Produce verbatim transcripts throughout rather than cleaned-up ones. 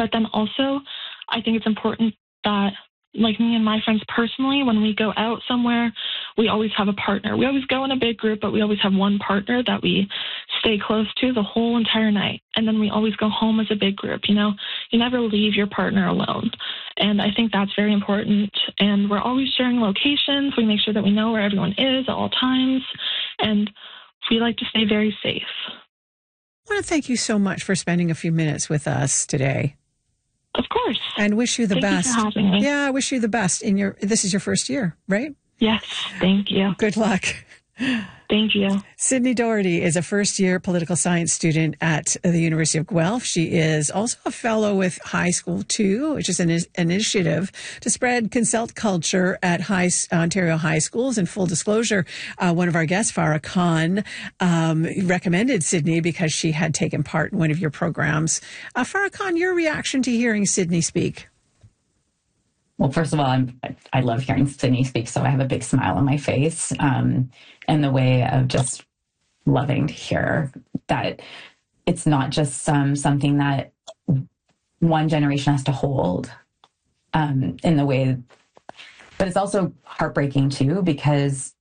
But then also, I think it's important that, like me and my friends personally, when we go out somewhere, we always have a partner. We always go in a big group, but we always have one partner that we stay close to the whole entire night. And then we always go home as a big group, you know. You never leave your partner alone. And I think that's very important. And we're always sharing locations. We make sure that we know where everyone is at all times. And we like to stay very safe. I want to thank you so much for spending a few minutes with us today. Of course. And wish you the thank best. You for having me. Yeah, I wish you the best in your, this is your first year, right? Yes, thank you. Good luck. Thank you. Sydney Doherty is a first-year political science student at the University of Guelph. She is also a fellow with High School two, which is an initiative to spread consult culture at high, Ontario high schools. And full disclosure, uh, one of our guests, Farah Khan, um, recommended Sydney because she had taken part in one of your programs. Uh, Farah Khan, your reaction to hearing Sydney speak? Well, first of all, I'm, I love hearing Sydney speak, so I have a big smile on my face, um, and the way of just loving to hear that it's not just um, something that one generation has to hold um, in the way, but it's also heartbreaking too, because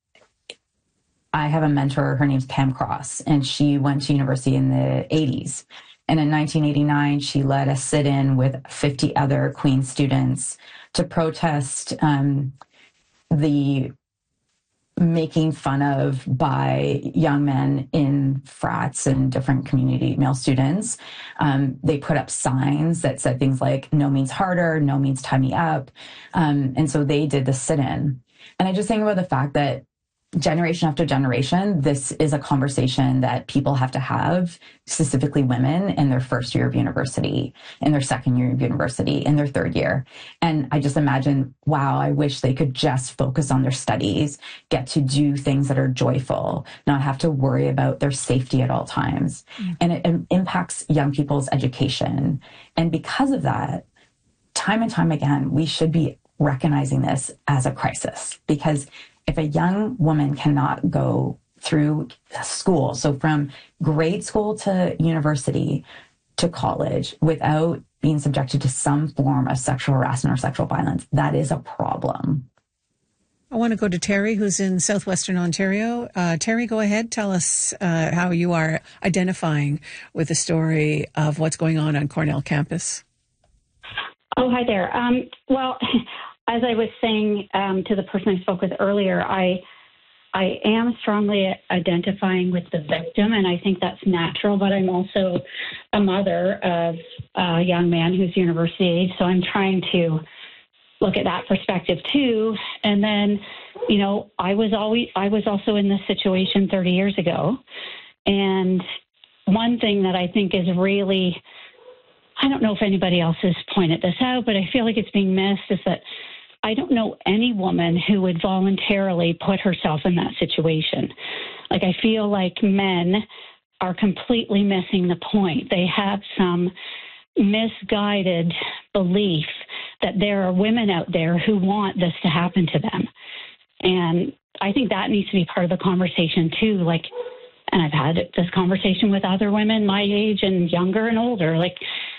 I have a mentor, her name's Pam Cross, and she went to university in the eighties. And in nineteen eighty-nine, she led a sit-in with fifty other Queen's students to protest um, the making fun of by young men in frats and different community male students. Um, they put up signs that said things like, no means harder, no means tie me up. Um, and so they did the sit-in. And I just think about the fact that generation after generation, this is a conversation that people have to have, specifically women, in their first year of university, in their second year of university, in their third year. And I just imagine, wow, I wish they could just focus on their studies, get to do things that are joyful, not have to worry about their safety at all times. Mm. And it, it impacts young people's education. And because of that, time and time again, we should be recognizing this as a crisis, because if a young woman cannot go through school, so from grade school to university to college, without being subjected to some form of sexual harassment or sexual violence, that is a problem. I want to go to Terry, who's in southwestern Ontario. Uh, Terry, go ahead. Tell us uh, how you are identifying with the story of what's going on on Cornell campus. Oh, hi there. Um, well, as I was saying um, to the person I spoke with earlier, I I am strongly identifying with the victim, and I think that's natural, but I'm also a mother of a young man who's university age, so I'm trying to look at that perspective too. And then, you know, I was always I was also in this situation thirty years ago, and one thing that I think is really, I don't know if anybody else has pointed this out, but I feel like it's being missed, is that I don't know any woman who would voluntarily put herself in that situation. Like, I feel like men are completely missing the point. They have some misguided belief that there are women out there who want this to happen to them. And I think that needs to be part of the conversation too. Like, and I've had this conversation with other women my age and younger and older, like,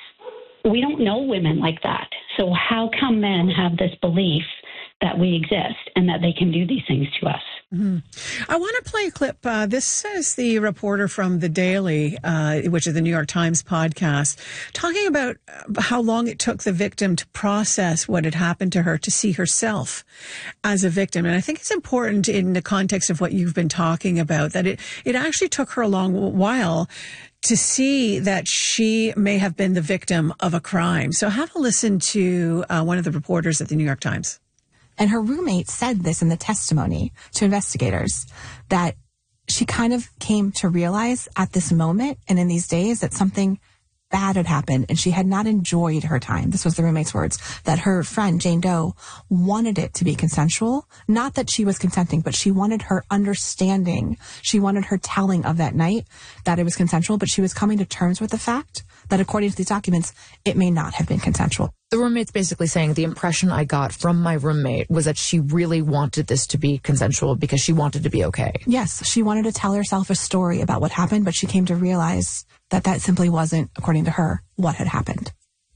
we don't know women like that. So how come men have this belief that we exist and that they can do these things to us? Mm-hmm. I want to play a clip. Uh, this is the reporter from The Daily, uh, which is the New York Times podcast, talking about how long it took the victim to process what had happened to her, to see herself as a victim. And I think it's important in the context of what you've been talking about, that it, it actually took her a long while to see that she may have been the victim of a crime. So have a listen to uh, one of the reporters at the New York Times. And her roommate said this in the testimony to investigators, that she kind of came to realize at this moment and in these days that something bad had happened and she had not enjoyed her time. This was the roommate's words, that her friend Jane Doe wanted it to be consensual. Not that she was consenting, but she wanted her understanding. She wanted her telling of that night that it was consensual, but she was coming to terms with the fact that according to these documents, it may not have been consensual. The roommate's basically saying the impression I got from my roommate was that she really wanted this to be consensual because she wanted to be okay. Yes, she wanted to tell herself a story about what happened, but she came to realize that that simply wasn't, according to her, what had happened.